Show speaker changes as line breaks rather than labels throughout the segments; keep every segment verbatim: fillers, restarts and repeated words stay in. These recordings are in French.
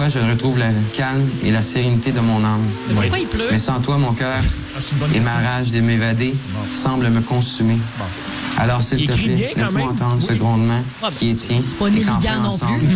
toi, je retrouve le calme et la sérénité de mon âme.
Mais pourquoi il pleut?
Mais sans toi, mon cœur et ma rage de m'évader bon. semblent me consumer. Bon. Alors, s'il
il
te plaît, laisse-moi entendre oui. ce grondement
ah,
qui est tien.
C'est pas Néligan non plus.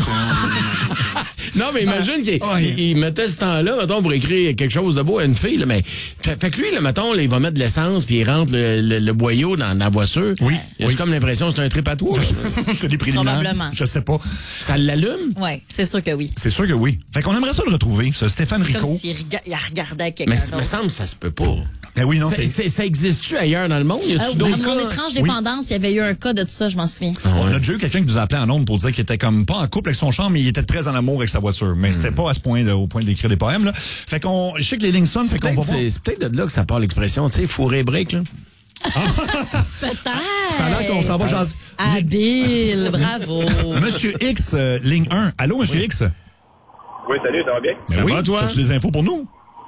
Non, mais imagine qu'il oh, il, il mettait ce temps-là, mettons, pour écrire quelque chose de beau à une fille, là, mais fait, fait que lui, là, mettons, là, il va mettre de l'essence puis il rentre le, le, le boyau dans, dans la voiture.
Oui.
J'ai
oui.
comme l'impression que c'est un trip à toi.
C'est des préliminaires.
Probablement.
Je sais pas.
Ça l'allume?
Oui, c'est sûr que oui.
C'est sûr que oui. Fait qu'on aimerait ça le retrouver, ce Stéphane
Rico.
Rico.
Comme s'il rega- il regardait quelqu'un
Mais
d'autre.
il me semble que ça se peut pas.
Ben oui, non,
c'est, c'est, ça existe-tu ailleurs dans le monde? Y a-tu
euh,
d'autres
à
cas?
mon étrange dépendance, oui. il y avait eu un cas de tout ça, je m'en souviens.
Ah ouais. On a déjà eu quelqu'un qui nous a appelé en ondes pour dire qu'il était comme pas en couple avec son chum, mais il était très en amour avec sa voiture. Mais mm. c'était pas à ce point, là, au point d'écrire des poèmes, là. Fait qu'on, je sais que les lignes sonnent, fait qu'on va voir.
C'est, c'est peut-être de là que ça part l'expression, tu sais, fourré break, là.
Peut-être.
Ça a l'air qu'on s'en va jaser.
Habile, bravo.
Monsieur X, euh, ligne un. Allô, Monsieur
oui.
X?
Oui, salut, ça va bien?
Ben
ça
oui,
va, toi?
As-tu des infos pour nous?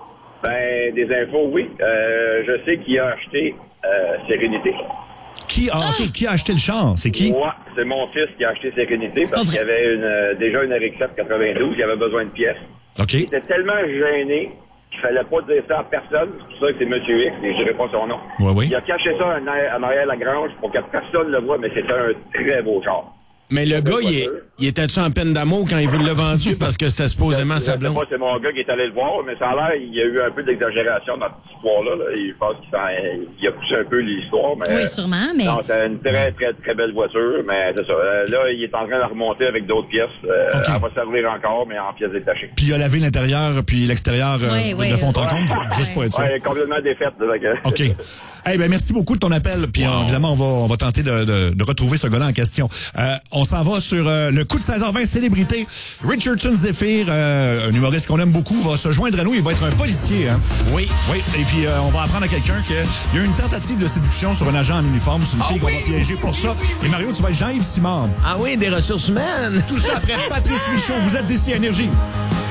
Ben, des infos, oui. Euh, je sais qui a acheté euh, Sérénité.
Qui a, okay, qui a acheté le char? C'est qui?
Moi, c'est mon fils qui a acheté Sérénité parce qu'il y avait une, euh, déjà une R X sept quatre-vingt-douze, il avait besoin de pièces.
OK.
Il était tellement gêné qu'il fallait pas dire ça à personne. C'est pour ça que c'est Monsieur X, et je dirais pas son nom.
Oui, oui.
Il a caché ça en arrière de la grange pour que personne ne le voie, mais c'était un très beau char.
Mais le gars, il, est, il était-tu en peine d'amour quand il vous l'a vendu parce que c'était supposément sa blonde?
C'est mon gars qui est allé le voir, mais ça a l'air, il y a eu un peu d'exagération dans cette histoire-là. Là. Je pense qu'il il a poussé un peu l'histoire. Mais,
oui, sûrement, mais...
Non, c'est une très, très, très belle voiture, mais c'est ça. Là, il est en train de la remonter avec d'autres pièces. Euh, okay. Elle va servir encore, mais en pièces détachées.
Puis il a lavé l'intérieur, puis l'extérieur
oui,
euh,
oui,
de fond en
oui.
compte,
Ouais.
juste pour être sûr.
Oui, complètement défaite. Là,
OK. Hey, ben merci beaucoup de ton appel. Puis wow. évidemment, on va, on va tenter de, de, de retrouver ce gars-là en question. Euh, on s'en va sur euh, le coup de seize heures vingt célébrité. Richardson Zephyr, euh, un humoriste qu'on aime beaucoup, va se joindre à nous. Il va être un policier. Hein?
Oui.
Oui. Et puis, euh, on va apprendre à quelqu'un qu'il y a eu une tentative de séduction sur un agent en uniforme. C'est une fille ah, oui, qu'on va piéger pour oui, ça. Oui, oui, Et Mario, tu vas être Jean-Yves Simard.
Ah oui, des ressources humaines.
Tout ça après Patrice Michaud. Vous êtes ici à Énergie.